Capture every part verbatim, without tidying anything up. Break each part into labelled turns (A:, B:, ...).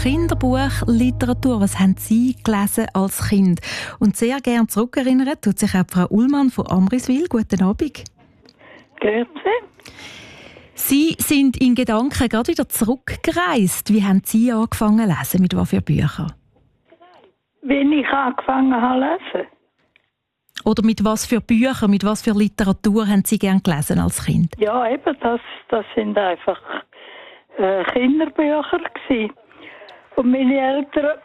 A: Kinderbuchliteratur. Was haben Sie gelesen als Kind? Und sehr gerne zurückerinnern tut sich auch Frau Ullmann von Amriswil. Guten Abend.
B: Grüezi.
A: Sie sind in Gedanken gerade wieder zurückgereist. Wie haben Sie angefangen zu lesen? Mit was für Büchern?
B: Wie ich angefangen habe zu lesen?
A: Oder mit was für Büchern, mit was für Literatur haben Sie gern gelesen als Kind?
B: Ja, eben, das, das sind einfach äh, Kinderbücher gewesen. Und meine Eltern,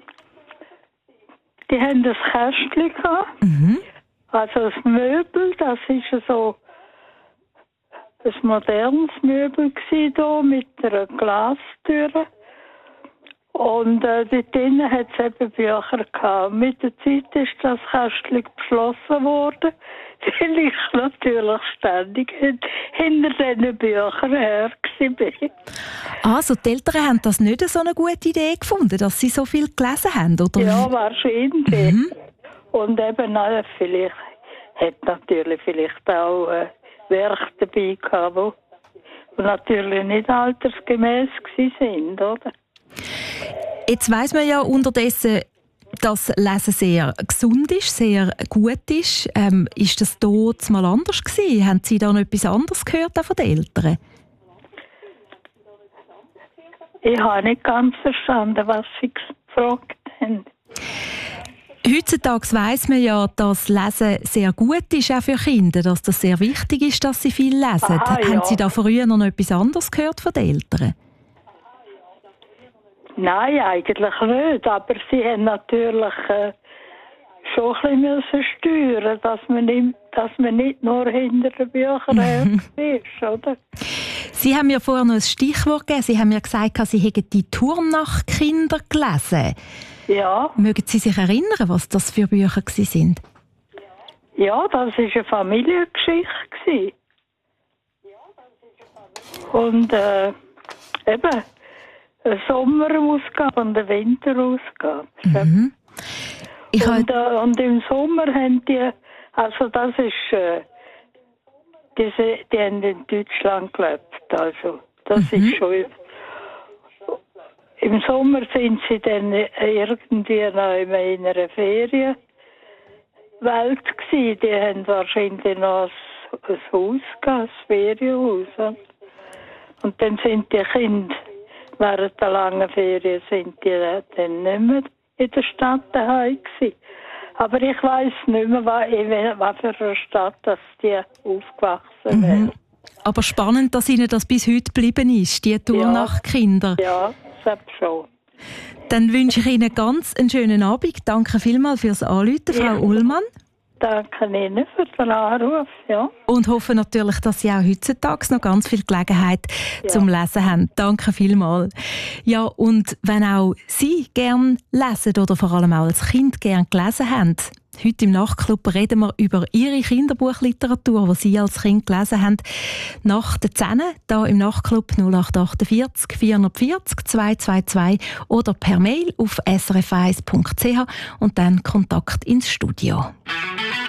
B: die haben ein Kästchen gehabt. Mhm. Also ein Möbel, das ist so ein modernes Möbel gewesen, hier, mit einer Glastür. Und äh, dort drinnen hat es eben Bücher gehabt. Mit der Zeit ist das Kästchen geschlossen worden, weil ich natürlich ständig hinter diesen Büchern her war.
A: Also die Eltern haben das nicht so eine gute Idee gefunden, dass sie so viel gelesen haben, oder?
B: Ja, wahrscheinlich. Mhm. Und eben, na, vielleicht hat natürlich vielleicht auch äh, Werke dabei gehabt, die natürlich nicht altersgemäß sind, oder?
A: Jetzt weiss man ja unterdessen, dass Lesen sehr gesund ist, sehr gut ist. Ähm, ist das dort mal anders gewesen? Haben Sie da noch etwas anderes gehört auch von den Eltern?
B: Ich habe nicht ganz verstanden, was Sie gefragt haben.
A: Heutzutage weiss man ja, dass Lesen sehr gut ist, auch für Kinder, dass das sehr wichtig ist, dass sie viel lesen.
B: Aha,
A: haben
B: ja.
A: Sie da früher noch etwas anderes gehört von den Eltern?
B: Nein, eigentlich nicht. Aber sie haben natürlich äh, schon ein bisschen steuern, dass man nicht, dass man nicht nur hinter den Büchern ist, oder?
A: Sie haben mir vorher noch ein Stichwort gegeben. Sie haben mir gesagt, Sie hätten die Turmnacht-Kinder gelesen.
B: Ja.
A: Mögen Sie sich erinnern, was das für Bücher waren?
B: Ja, das war eine Familiengeschichte. Und äh, eben eine Sommerausgabe und eine Winterausgabe.
A: Mhm. Ich
B: und, äh, und im Sommer haben die, also das ist, äh, diese, die haben in Deutschland gelebt, also das mhm. ist schon. Im Sommer sind sie dann irgendwie noch in einer Ferienwelt gewesen. Die haben wahrscheinlich noch ein, ein Haus gehabt, ein Ferienhaus. Und dann sind die Kinder während der langen Ferien sind die dann nicht mehr in der Stadt daheim gewesen. Aber ich weiss nicht mehr, in was für einer Stadt dass die aufgewachsen wären. Mhm.
A: Aber spannend, dass Ihnen das bis heute geblieben ist, die Turmnacht-Kinder.
B: Ja, das schon.
A: Dann wünsche ich Ihnen ganz einen schönen Abend. Danke vielmals fürs Anrufen, Frau ja. Ullmann.
B: Danke Ihnen für den Anruf, ja.
A: Und hoffe natürlich, dass Sie auch heutzutage noch ganz viel Gelegenheit ja. zum Lesen haben. Danke vielmals. Ja, und wenn auch Sie gerne lesen oder vor allem auch als Kind gerne gelesen haben, heute im Nachtclub reden wir über Ihre Kinderbuchliteratur, die Sie als Kind gelesen haben. Nach der zehn hier im Nachtclub null acht achtundvierzig vierhundertvierzig zweihundertzweiundzwanzig oder per Mail auf s r f eins punkt c h und dann Kontakt ins Studio.